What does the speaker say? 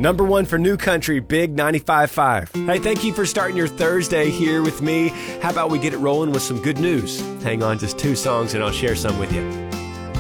Number one for New Country, Big 95.5. Hey, thank you for starting your Thursday here with me. How about we get it rolling with some good news? Hang on, just 2 songs and I'll share some with you.